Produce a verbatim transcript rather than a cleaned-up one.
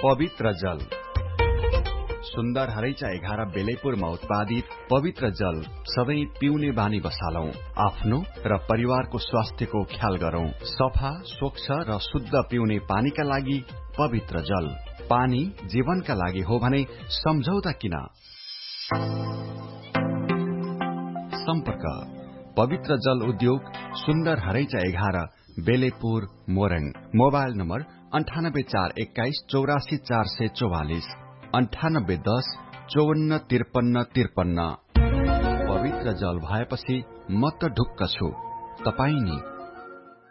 पवित्र जल। सुन्दर हरैचा एघार बेलेपुरमा उत्पादित पवित्र जल सधैं पिउने बानी बसालौं। आफ्नो र परिवारको स्वास्थ्यको ख्याल गरौं। सफा, स्वच्छ र शुद्ध पिउने पानीका लागि पवित्र जल। पानी जीवनका लागि हो भने सम्झौता किन? सम्पर्क पवित्र जल उद्योग, सुन्दर हरैचा एघार, बेलेपुर, मोरङ। मोबाइल नम्बर अन्ठानब्बे चार एक्काइस चौरासी चार सय चौवालिस, अन्ठानब्बे दस चौवन्न त्रिपन्न त्रिपन्न। पवित्र जल भएपछि म त ढुक्क छु, तपाई नि?